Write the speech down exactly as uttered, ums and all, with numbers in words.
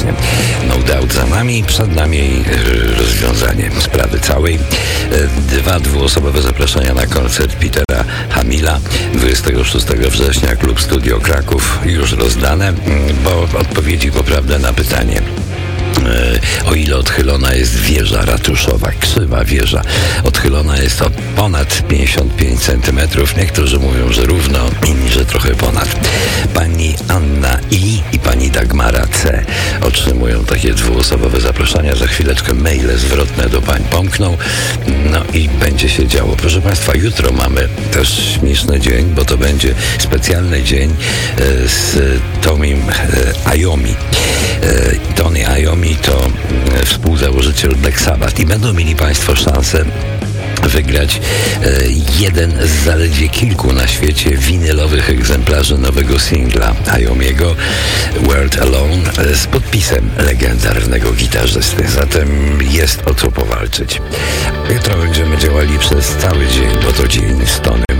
serdecznie. No Doubt za nami, przed nami rozwiązanie sprawy całej. Dwa dwuosobowe zaproszenia na koncert Petera Hamila dwudziestego szóstego września, Klub Studio Kraków, już rozdane, bo odpowiedzi poprawne na pytanie, o ile odchylona jest wieża ratuszowa, krzywa wieża, odchylona jest o ponad pięćdziesiąt pięć centymetrów. Niektórzy mówią, że równo, inni, że trochę ponad. Pani Anna I i pani Dagmara C otrzymują takie dwuosobowe zaproszenia. Za chwileczkę maile zwrotne do pań pomkną. No i będzie się działo. Proszę Państwa, jutro mamy też śmieszny dzień, bo to będzie specjalny dzień z Tomim Iommi. Tony Iommi to współzałożyciel Black Sabbath i będą mieli Państwo szansę wygrać e, jeden z zaledwie kilku na świecie winylowych egzemplarzy nowego singla Iommiego World Alone e, z podpisem legendarnego gitarzysty. Zatem jest o co powalczyć. Jutro będziemy działali przez cały dzień, bo to dzień z Tony